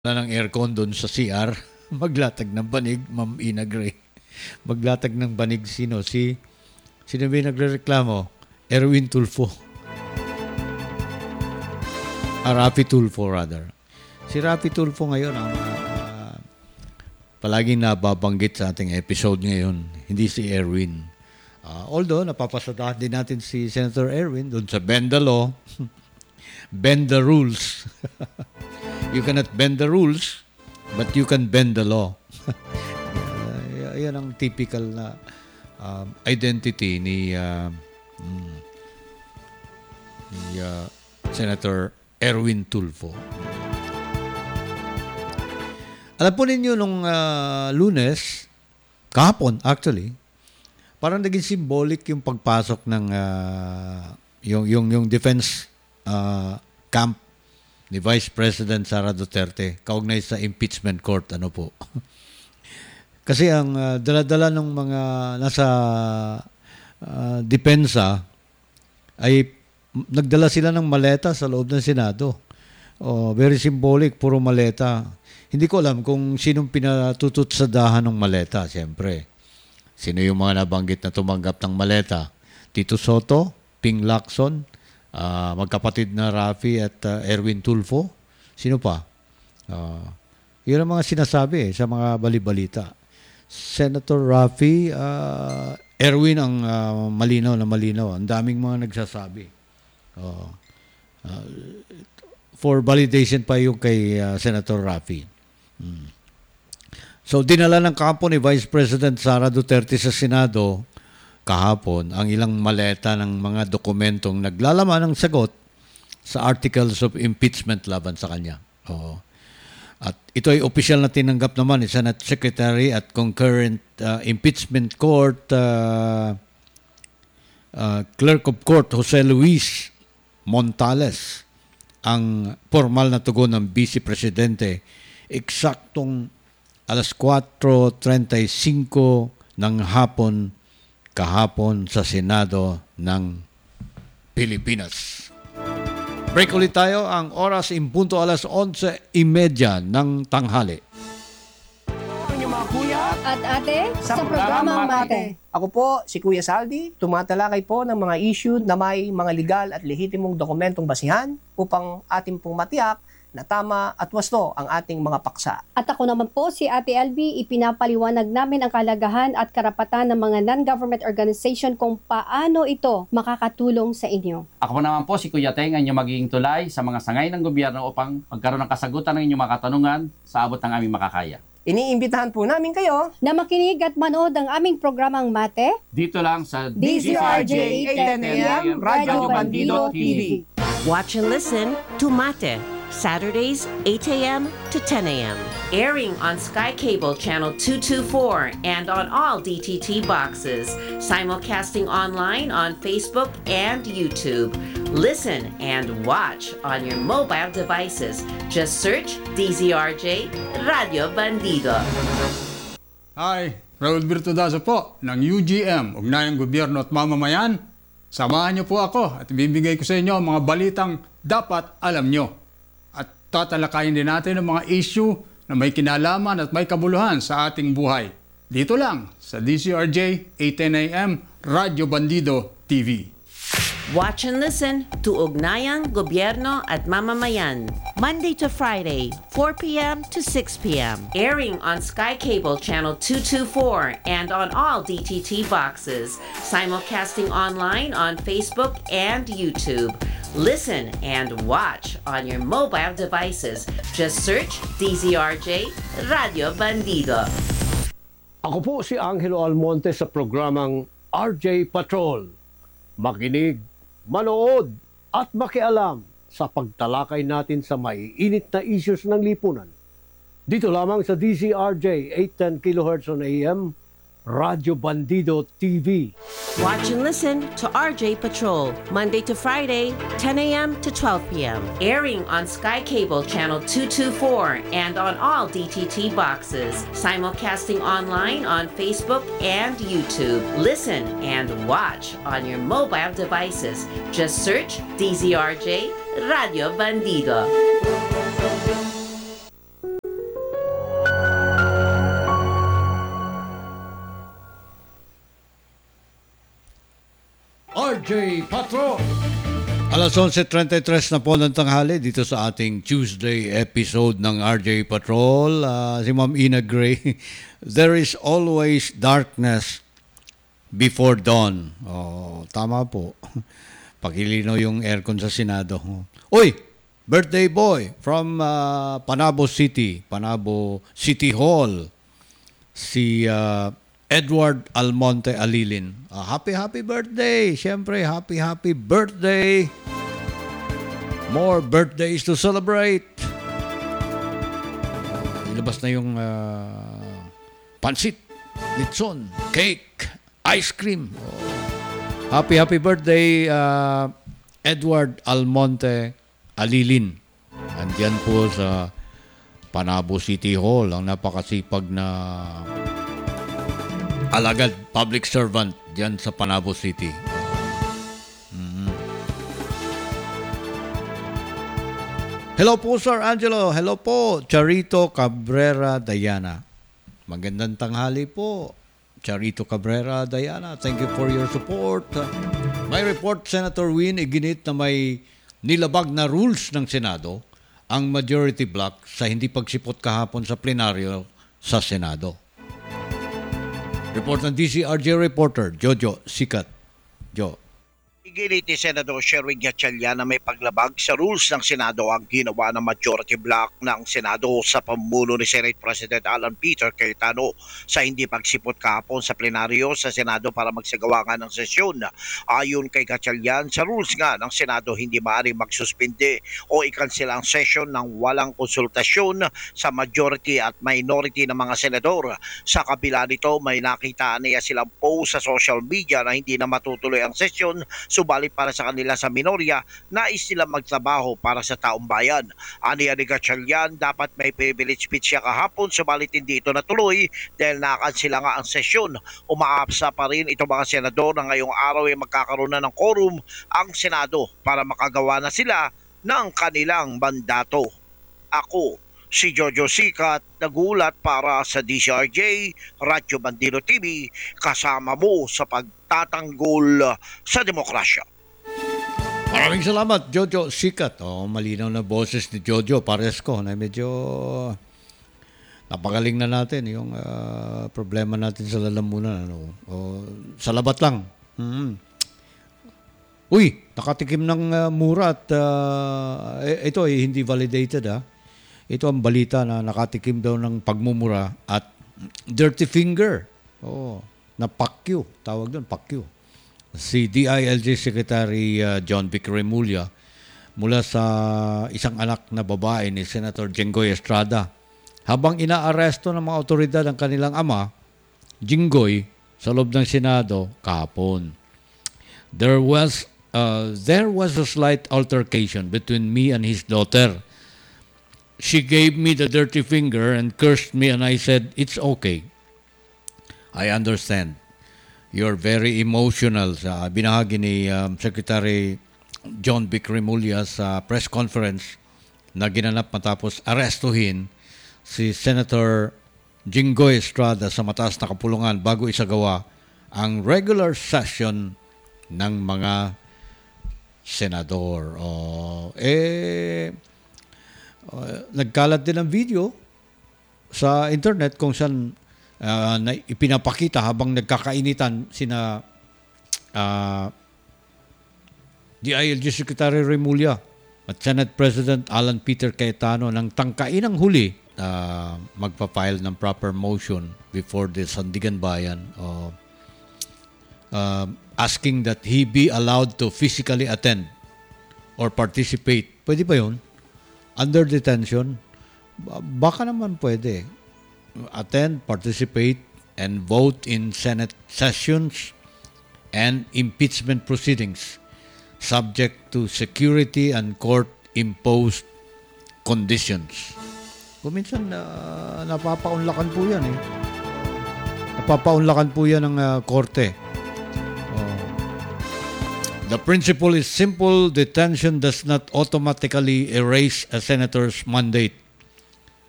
Wala ng aircon doon sa CR. Maglatag ng banig, Ma'am Ina Gray. Maglatag ng banig sino? Sino ba yung nagrereklamo? Erwin Tulfo. Rafi Tulfo rather. Si Rafi Tulfo ngayon ang palaging nababanggit sa ating episode ngayon. Hindi si Erwin. Although, napapasadahan din natin si Senator Erwin doon sa Bend the Law. Bend the rules. You cannot bend the rules, but you can bend the law. Yan ang typical na identity ni Senator Erwin Tulfo. Alam po ninyo nung Lunes, kahapon actually, parang naging symbolic yung pagpasok ng yung defense camp ni Vice President Sara Duterte kaugnay sa impeachment court. Ano po? Kasi ang dala-dala ng mga nasa depensa ay nagdala sila ng maleta sa loob ng Senado. Very symbolic, puro maleta. Hindi ko alam kung sinong pinatututsadahan ng maleta, siyempre. Sino yung mga nabanggit na tumanggap ng maleta? Tito Soto, Ping Lacson, magkapatid na Rafi at Erwin Tulfo. Sino pa? Yun ang mga sinasabi sa mga balibalita. Senator Rafi, Erwin ang malinaw na malinaw. Ang daming mga nagsasabi. For validation pa yung kay Senator Rafi. So, dinala ng kampo ni Vice President Sara Duterte sa Senado kahapon ang ilang maleta ng mga dokumentong naglalaman ng sagot sa articles of impeachment laban sa kanya. At ito ay opisyal na tinanggap naman ni Senate Secretary at Concurrent Impeachment Court Clerk of Court Jose Luis Montales ang formal na tugon ng Vice Presidente eksaktong alas 4:35 ng hapon kahapon sa Senado ng Pilipinas. Break ulit tayo. Ang oras impunto alas 11:30 ng tanghali. Mga kuya at ate sa programang Mate. Ako po si Kuya Saldi, tumatalakay po ng mga issue na may mga legal at lehitimong dokumentong basihan upang ating pong matiyak na tama at wasto ang ating mga paksa. At ako naman po si Ate LB, ipinapaliwanag namin ang kalagahan at karapatan ng mga non-government organization kung paano ito makakatulong sa inyo. Ako naman po si Kuya Teng, ang inyong magiging tulay sa mga sangay ng gobyerno upang magkaroon ng kasagutan ng inyong mga katanungan sa abot ng aming makakaya. Iniimbitahan po namin kayo Na makinig at manood ang aming programang Mate Dito lang sa DZRJ 8:10 AM, Radyo Bandido TV. Watch and listen to Mate, Saturdays 8 a.m. to 10 a.m. Airing on Sky Cable Channel 224 and on all DTT boxes. Simulcasting online on Facebook and YouTube. Listen and watch on your mobile devices. Just search DZRJ Radio Bandido. Hi, Raul Virtudazo po ng UGM, Ugnayang Gobyerno at Mamamayan. Samahan niyo po ako at ibibigay ko sa inyo ang mga balitang dapat alam niyo. At tatalakayin din natin ang mga issue na may kinalaman at may kabuluhan sa ating buhay. Dito lang sa DZRJ 8:10 AM Radyo Bandido TV. Watch and listen to Ugnayang Gobyerno at Mamamayan. Monday to Friday, 4 p.m. to 6 p.m. Airing on Sky Cable Channel 224 and on all DTT boxes. Simulcasting online on Facebook and YouTube. Listen and watch on your mobile devices. Just search DZRJ Radio Bandido. Ako po si Angelo Almonte sa programang RJ Patrol. Makinig, manood at makialam sa pagtalakay natin sa maiinit na issues ng lipunan. Dito lamang sa DZRJ 810 kHz on AM, Radyo Bandido TV. Watch and listen to RJ Patrol, Monday to Friday, 10 a.m. to 12 p.m. Airing on Sky Cable Channel 224 and on all DTT boxes. Simulcasting online on Facebook and YouTube. Listen and watch on your mobile devices. Just search DZRJ Radio Bandido. RJ Patrol. Alas 11:33 na po ng tanghali dito sa ating Tuesday episode ng RJ Patrol. Si Ma'am Ina Gray, there is always darkness before dawn. Oh, tama po. Pakilino yung aircon sa Senado. Uy, birthday boy from Panabo City Hall. Si Edward Almonte Alilin. Happy birthday! Siyempre, happy birthday! More birthdays to celebrate! Ilabas na yung pansit, litson, cake, ice cream. Happy birthday, Edward Almonte Alilin. Andyan po sa Panabo City Hall, ang napakasipag na alagad public servant dyan sa Panabo City. Hello po, Sir Angelo. Hello po, Charito Cabrera Diana. Magandang tanghali po, Charito Cabrera Diana. Thank you for your support. May report, Senator Win, iginit na may nilabag na rules ng Senado ang majority block sa hindi pagsipot kahapon sa plenaryo sa Senado. Report ng DCRJ reporter, Jojo Sikat. Jo. Iginit ni Senador Sherwin Gatchalian na may paglabag sa rules ng Senado ang ginawa ng majority block ng Senado sa pamuno ni Senate President Alan Peter Cayetano sa hindi pagsipot kahapon sa plenaryo sa Senado para magsagawa nga ng sesyon. Ayon kay Gatchalian, sa rules nga ng Senado hindi maaaring magsuspinde o ikansela ang session ng walang konsultasyon sa majority at minority ng mga senador. Sa kabila nito, may nakita niya silang post sa social media na hindi na matutuloy ang sesyon. Subalit para sa kanila sa minorya, nais nila magtrabaho para sa taong bayan. Aniya ni Gatchalian, dapat may privilege speech siya kahapon, subalit hindi ito natuloy dahil nakansila nga ang sesyon. Umaapsa pa rin itong mga senador na ngayong araw ay magkakaroon na ng quorum ang Senado para makagawa na sila ng kanilang mandato. Ako, si Jojo Sikat, nagulat para sa DCRJ, Radyo Bandilo TV, kasama mo sa pagtatanggol sa demokrasya. Maraming salamat, Jojo Sikat. Malinaw na boses ni Jojo. Pares ko na medyo napagaling na natin yung problema natin sa lalamunan. Sa labat lang. Uy, nakatikim ng mura at ito ay hindi validated Ito ang balita na nakatikim daw ng pagmumura at dirty finger. Na pakyo. Tawag doon, pakyo. Si DILG Secretary John Vic Remulla mula sa isang anak na babae ni Senator Jinggoy Estrada. Habang inaaresto ng mga otoridad ang kanilang ama, Jinggoy, sa loob ng Senado kahapon. There was a slight altercation between me and his daughter. She gave me the dirty finger and cursed me and I said, "It's okay. I understand. You're very emotional." Sa binahagi ni Secretary John Vic Remulla sa press conference na ginanap matapos arestuhin si Senator Jinggoy Estrada sa mataas na kapulungan bago isagawa ang regular session ng mga senador. Nagkalat din ang video sa internet kung saan na ipinapakita habang nagkakainitan sina DILG Secretary Remulla at Senate President Alan Peter Cayetano ng tangkain ang huli magpa-file ng proper motion before the Sandigan Bayan asking that he be allowed to physically attend or participate. Pwede ba yun? Under detention? Baka naman pwede. Attend, participate, and vote in Senate sessions and impeachment proceedings subject to security and court-imposed conditions. Kuminsan napapaunlakan po yan Napapaunlakan po yan ng korte. The principle is simple. Detention does not automatically erase a senator's mandate.